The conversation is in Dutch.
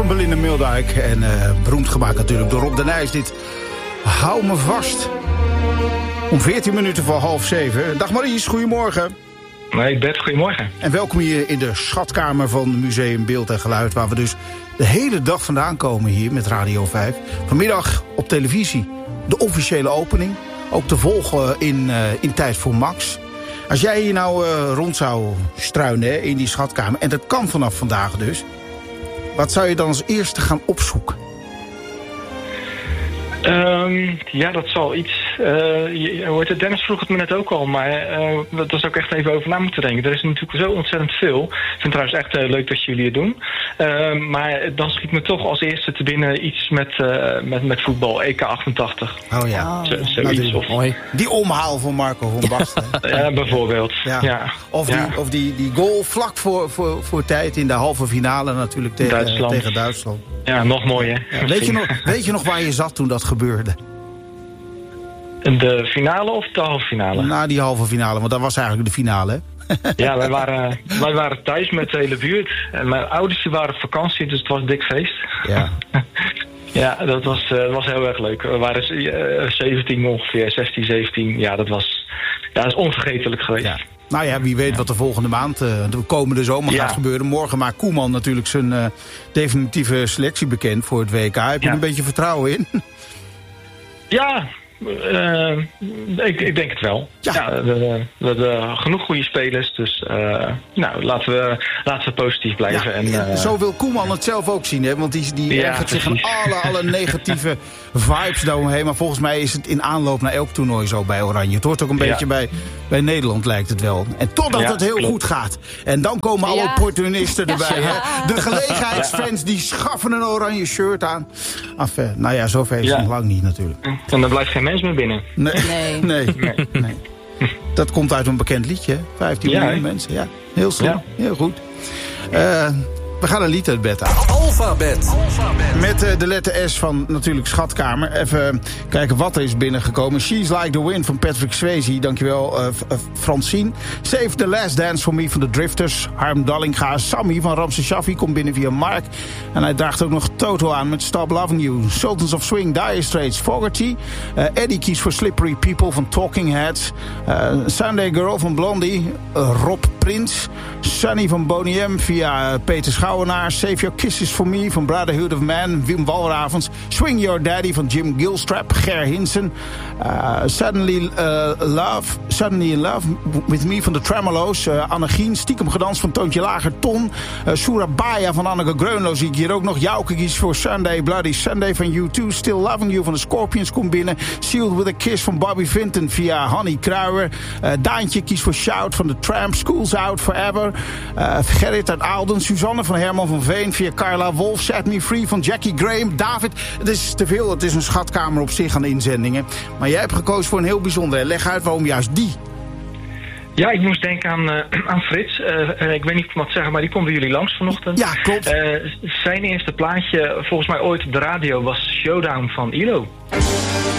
Belinda Mildijk. En beroemd gemaakt natuurlijk door Rob de Nijs. Dit Hou me vast. Om 14 minuten voor 6:30. Dag Maries, goedemorgen. Nee, Bert, goedemorgen. En welkom hier in de schatkamer van Museum Beeld en Geluid... waar we dus de hele dag vandaan komen hier met Radio 5. Vanmiddag op televisie de officiële opening. Ook te volgen in Tijd voor Max. Als jij hier nou rond zou struinen in die schatkamer... en dat kan vanaf vandaag dus... wat zou je dan als eerste gaan opzoeken? Ja, dat zal iets... Dennis vroeg het me net ook al, maar daar zou ik echt even over na moeten denken. Er is natuurlijk zo ontzettend veel. Ik vind het trouwens echt leuk dat jullie het doen. Maar dan schiet me toch als eerste te binnen iets met voetbal, EK 88. Oh ja. Zoiets. Of mooi. Die omhaal van Marco van Basten. Ja, bijvoorbeeld. Ja. Of die goal vlak voor tijd in de halve finale natuurlijk tegen Duitsland. Ja, nog mooier. Ja, weet je nog waar je zat toen dat gebeurde? De finale of de halve finale? Nou, die halve finale, want dat was eigenlijk de finale, hè? Ja, wij waren thuis met de hele buurt. En mijn ouders waren op vakantie, dus het was een dik feest. Ja. Ja, dat was heel erg leuk. We waren 17 ongeveer, 16, 17. Ja, dat is onvergetelijk geweest. Ja. Nou ja, wie weet wat de volgende maand, de komende zomer gaat gebeuren. Morgen maakt Koeman natuurlijk zijn definitieve selectie bekend voor het WK. Heb je er een beetje vertrouwen in? Ja, ik denk het wel. Ja. We hebben genoeg goede spelers, dus laten we positief blijven. Ja, en zo wil Koeman het zelf ook zien, hè? Want die ergert zich aan alle negatieve vibes daaromheen. Maar volgens mij is het in aanloop naar elk toernooi zo bij Oranje. Het hoort ook een beetje bij Nederland, lijkt het wel. En totdat het heel goed gaat. En dan komen alle opportunisten erbij. Hè? De gelegenheidsfans die schaffen een oranje shirt aan. Nou ja, zover is het nog lang niet natuurlijk. En dan blijft geen mens meer binnen. Nee. Dat komt uit een bekend liedje. 15 miljoen mensen. Ja, heel slim. Ja. Heel goed. We gaan een lied uit bed aan. Alphabet. Met de letter S van natuurlijk Schatkamer. Even kijken wat er is binnengekomen. She's Like the Wind van Patrick Swayze. Dankjewel Francine. Save the Last Dance for Me van de Drifters. Harm Dallinga. Sammy van Ramse Shaffi komt binnen via Mark. En hij draagt ook nog Toto aan met Stop Loving You. Sultans of Swing, Dire Straits, Fogerty. Eddie kiest voor Slippery People van Talking Heads. Sunday Girl van Blondie. Rob Prins. Sunny van Boney M via Peter Schouwenaar. Save Your Kisses for Me van Brotherhood of Man. Wim Walravens. Swing Your Daddy van Jim Gilstrap. Ger Hinsen. Suddenly in Love with Me van de Tremolo's. Annegien. Stiekem gedanst van Toontje Lager. Ton. Surabaya van Anneke Greunlo zie ik hier ook nog. Jouke kies voor Sunday Bloody Sunday van U2. Still Loving You van de Scorpions komt binnen. Sealed with a Kiss van Bobby Vinton via Honey Kruijer. Daantje kiest voor Shout van The Tramp. School's Out Forever. Gerrit uit Aalden. Suzanne van Herman van Veen via Carla Wolf. Set Me Free van Jackie Graham. David, het is te veel. Het is een schatkamer op zich aan inzendingen. Maar jij hebt gekozen voor een heel bijzonder. Leg uit waarom juist die. Ja, ik moest denken aan Frits. Ik weet niet of ik mag zeggen, maar die komt bij jullie langs vanochtend. Ja, klopt. Zijn eerste plaatje, volgens mij ooit op de radio, was Showdown van ILO.